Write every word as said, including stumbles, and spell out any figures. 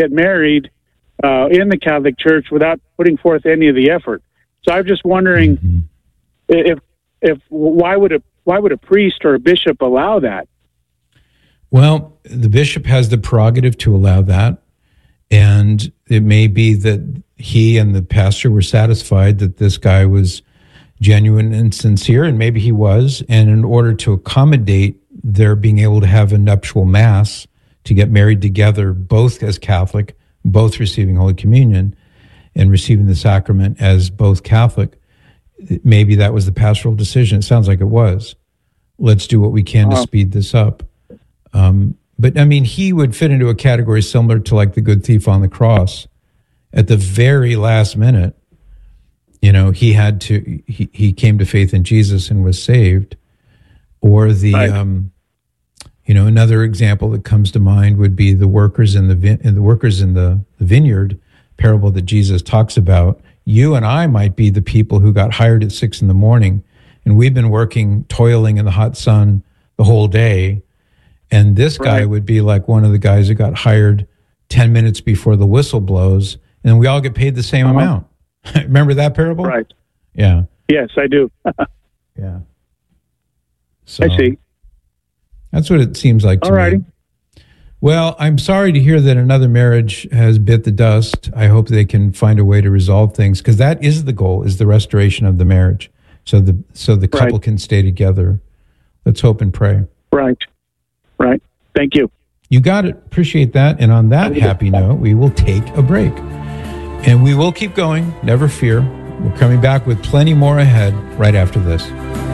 get married uh, in the Catholic Church without putting forth any of the effort. So I'm just wondering mm-hmm. if if why would a why would a priest or a bishop allow that? Well, the bishop has the prerogative to allow that, and it may be that he and the pastor were satisfied that this guy was genuine and sincere, and maybe he was, and in order to accommodate their being able to have a nuptial mass, to get married together, both as Catholic, both receiving Holy Communion and receiving the sacrament as both Catholic, maybe that was the pastoral decision. It sounds like it was. Let's do what we can wow. to speed this up. Um, but, I mean, he would fit into a category similar to like the good thief on the cross. At the very last minute, you know, he had to, he, he came to faith in Jesus and was saved. Or the, right. um, you know, another example that comes to mind would be the workers in the vin- the workers in the, the vineyard parable that Jesus talks about. You and I might be the people who got hired at six in the morning, and we've been working, toiling in the hot sun the whole day. And this right. guy would be like one of the guys who got hired ten minutes before the whistle blows, and we all get paid the same uh-huh. amount. Remember that parable? Right. Yeah. Yes, I do. yeah. So, I see. That's what it seems like to all righty. me. Well, I'm sorry to hear that another marriage has bit the dust. I hope they can find a way to resolve things, because that is the goal, is the restoration of the marriage, so the so the couple right. can stay together. Let's hope and pray. Right. Right. Thank you. You got it. Appreciate that. And on that happy note, we will take a break. And we will keep going. Never fear. We're coming back with plenty more ahead right after this.